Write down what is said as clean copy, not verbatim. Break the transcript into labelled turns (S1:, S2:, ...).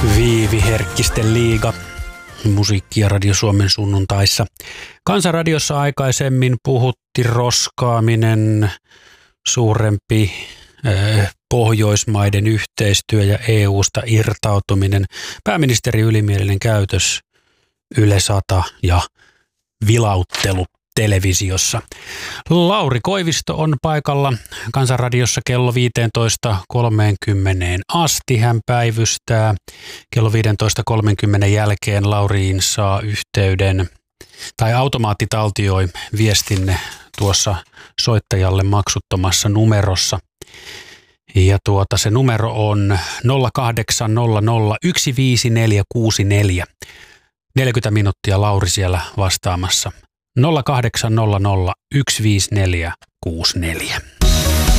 S1: Viivi Herkkisten liiga. Musiikkia Radio Suomen sunnuntaissa. Kansanradiossa aikaisemmin puhutti roskaaminen, suurempi Pohjoismaiden yhteistyö ja EUsta irtautuminen, pääministeri ylimielinen käytös, Yle 100 ja vilauttelu televisiossa. Lauri Koivisto on paikalla Kansanradiossa kello 15.30 asti. Hän päivystää. Kello 15.30 jälkeen Lauriin saa yhteyden, tai automaatti taltioi viestinne tuossa soittajalle maksuttomassa numerossa. Ja se numero on 0800 15464. 40 minuuttia Lauri siellä vastaamassa. 0800 15464.